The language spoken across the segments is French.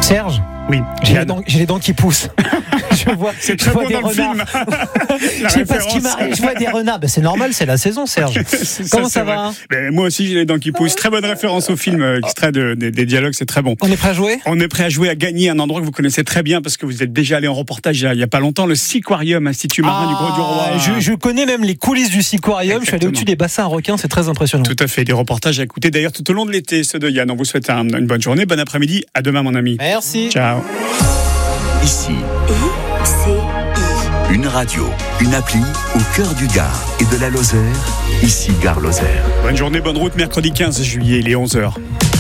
Serge, Oui, j'ai les dents qui poussent. Je vois des renards. Je sais pas ce qui m'arrive, je vois des renards. C'est normal, c'est la saison, Serge. Comment ça va? Moi aussi, j'ai les dents qui poussent. Très bonne référence au film, extrait des dialogues, c'est très bon. On est prêt à jouer? On est prêt à jouer, à gagner un endroit que vous connaissez très bien parce que vous êtes déjà allé en reportage il y a pas longtemps, le Siquarium, Institut marin du Grau-du-Roi. Je connais même les coulisses du Siquarium. Je suis allé au-dessus des bassins à requins, c'est très impressionnant. Tout à fait, des reportages à écouter d'ailleurs tout au long de l'été, ceux de Yann. On vous souhaite une bonne journée, bon après-midi, à demain mon ami. Merci. Ciao. Ici, une radio, une appli au cœur du Gard et de la Lozère. Ici, Gare Lozère. Bonne journée, bonne route, mercredi 15 juillet, il est 11h.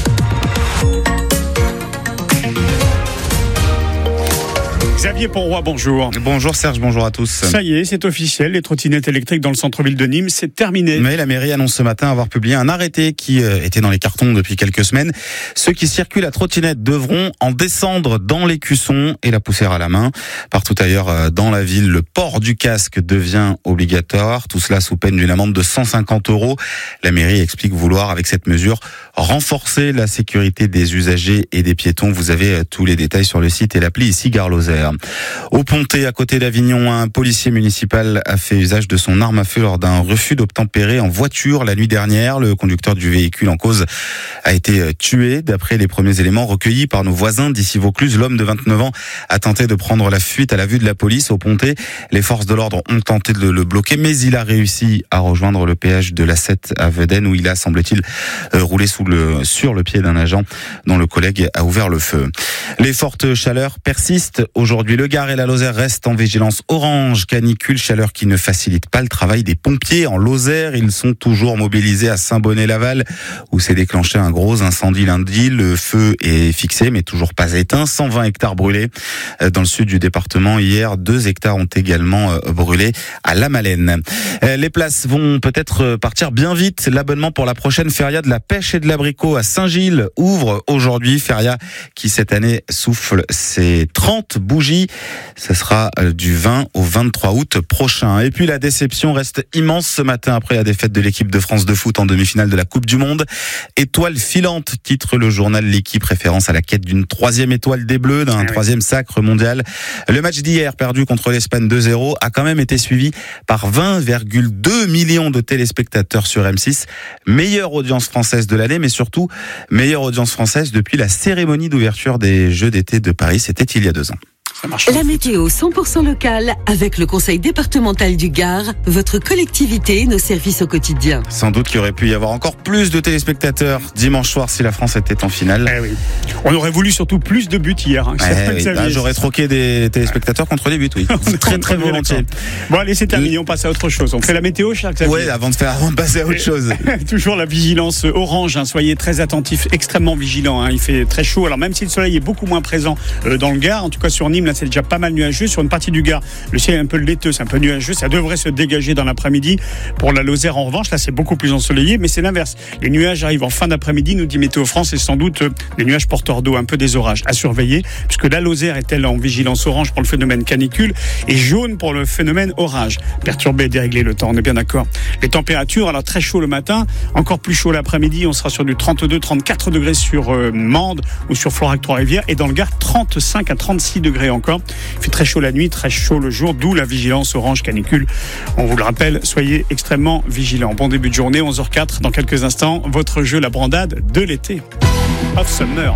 Xavier Ponroy, bonjour. Bonjour Serge, bonjour à tous. Ça y est, c'est officiel, les trottinettes électriques dans le centre-ville de Nîmes, c'est terminé. Mais la mairie annonce ce matin avoir publié un arrêté qui était dans les cartons depuis quelques semaines. Ceux qui circulent à trottinette devront en descendre dans l'écusson et la pousser à la main. Partout ailleurs dans la ville, le port du casque devient obligatoire. Tout cela sous peine d'une amende de 150 €. La mairie explique vouloir, avec cette mesure, renforcer la sécurité des usagers et des piétons. Vous avez tous les détails sur le site et l'appli ici Gare Lozère. Au Pontet, à côté d'Avignon, un policier municipal a fait usage de son arme à feu lors d'un refus d'obtempérer en voiture la nuit dernière. Le conducteur du véhicule en cause a été tué. D'après les premiers éléments recueillis par nos voisins d'ici Vaucluse, l'homme de 29 ans a tenté de prendre la fuite à la vue de la police. Au Pontet, les forces de l'ordre ont tenté de le bloquer, mais il a réussi à rejoindre le péage de l'A7 à Vedène, où il a, semble-t-il, roulé sur le pied d'un agent dont le collègue a ouvert le feu. Les fortes chaleurs persistent. Aujourd'hui, le Gard et la Lozère restent en vigilance orange canicule, chaleur qui ne facilite pas le travail des pompiers. En Lozère, ils sont toujours mobilisés à Saint-Bonnet-Laval, où s'est déclenché un gros incendie lundi. Le feu est fixé, mais toujours pas éteint. 120 hectares brûlés. Dans le sud du département, hier, 2 hectares ont également brûlé à La Malène. Les places vont peut-être partir bien vite. L'abonnement pour la prochaine feria de la pêche et de l'abricot à Saint-Gilles ouvre aujourd'hui. Feria qui, cette année, souffle ses 30 bougies. Ce sera du 20 au 23 août prochain. Et puis la déception reste immense ce matin après la défaite de l'équipe de France de foot en demi-finale de la Coupe du Monde. Étoile filante, titre le journal L'Équipe, référence à la quête d'une 3e étoile des Bleus, d'un 3e sacre mondial. Le match d'hier, perdu contre l'Espagne 2-0, a quand même été suivi par 20,2 millions de téléspectateurs sur M6. Meilleure audience française de l'année, mais surtout meilleure audience française depuis la cérémonie d'ouverture des Jeux d'été de Paris. C'était il y a 2 ans. La météo 100% locale avec le conseil départemental du Gard, votre collectivité, nos services au quotidien. Sans doute qu'il aurait pu y avoir encore plus de téléspectateurs dimanche soir si la France était en finale. Oui. On aurait voulu surtout plus de buts hier. J'aurais troqué des téléspectateurs contre des buts, oui. très volontiers. Bon allez, c'est terminé, on passe à autre chose. On fait la météo, cher Xavier. Oui, avant de passer à autre chose. Toujours la vigilance orange, soyez très attentifs, extrêmement vigilants. Il fait très chaud, alors même si le soleil est beaucoup moins présent dans le Gard, en tout cas sur Nîmes, là c'est déjà pas mal nuageux. Sur une partie du Gard, le ciel est un peu laiteux, c'est un peu nuageux, ça devrait se dégager dans l'après-midi. Pour la Lozère en revanche, là c'est beaucoup plus ensoleillé, mais c'est l'inverse. Les nuages arrivent en fin d'après-midi, nous dit Météo France, et sans doute des nuages porteurs d'eau, un peu des orages à surveiller, puisque la Lozère est-elle en vigilance orange pour le phénomène canicule et jaune pour le phénomène orage. Perturbé, déréglé le temps, on est bien d'accord. Les températures, alors très chaud le matin, encore plus chaud l'après-midi, on sera sur du 32-34 degrés sur Mende ou sur Florac-Trois-Rivières, et dans le Gard 35 à 36 degrés encore. Il fait très chaud la nuit, très chaud le jour, d'où la vigilance orange canicule. On vous le rappelle, soyez extrêmement vigilants. Bon début de journée, 11h04, dans quelques instants, votre jeu La Brandade de l'été. Off Summer.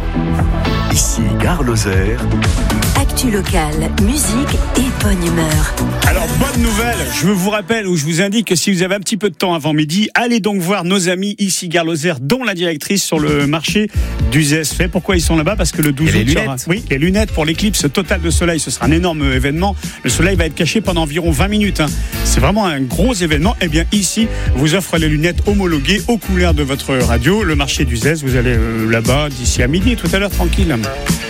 Ici, Gare Lozère. Actu locale, musique et bonne humeur. Alors, bonne nouvelle, je vous rappelle ou je vous indique que si vous avez un petit peu de temps avant midi, allez donc voir nos amis ici, Gare Lozère, dont la directrice sur le marché d'Uzès fait. Pourquoi ils sont là-bas? Parce que le 12 août sera... Oui, les lunettes pour l'éclipse totale de soleil, ce sera un énorme événement. Le soleil va être caché pendant environ 20 minutes. C'est vraiment un gros événement. Eh bien, ici, vous offre les lunettes homologuées aux couleurs de votre radio. Le marché d'Uzès, vous allez là-bas d'ici à midi, tout à l'heure, tranquille.